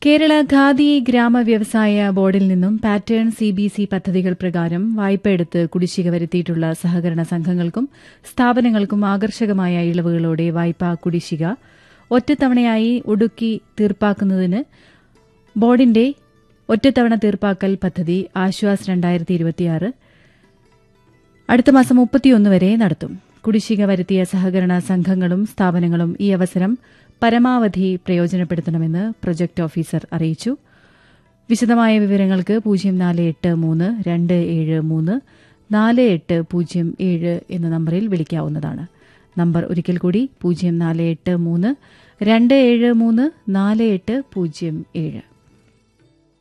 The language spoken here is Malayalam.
കേരള ഖാദി ഗ്രാമ വ്യവസായ ബോർഡിൽ നിന്നും പാറ്റേൺ സിബിസി പദ്ധതികൾ പ്രകാരം വായ്പയെടുത്ത് കുടിശ്ശിക വരുത്തിയിട്ടുള്ള സഹകരണ സംഘങ്ങൾക്കും സ്ഥാപനങ്ങൾക്കും ആകർഷകമായ ഇളവുകളോടെ വായ്പാ കുടിശ്ശിക ഒറ്റത്തവണയായി ഒടുക്കി തീർപ്പാക്കുന്നതിന് ബോർഡിന്റെ ഒറ്റത്തവണ തീർപ്പാക്കൽ പദ്ധതി ആശ്വാസ് 2026 അടുത്ത മാസം 31 വരെ നടത്തും. കുടിശ്ശിക വരുത്തിയ സഹകരണ സംഘങ്ങളും സ്ഥാപനങ്ങളും ഈ അവസരം പരമാവധി പ്രയോജനപ്പെടുത്തണമെന്ന് പ്രൊജക്ട് ഓഫീസർ അറിയിച്ചു. വിശദമായ വിവരങ്ങൾക്ക് 0483-273-4807 എന്ന നമ്പറിൽ വിളിക്കാവുന്നതാണ്. നമ്പർ ഒരിക്കൽ കൂടി 0483-273-4807.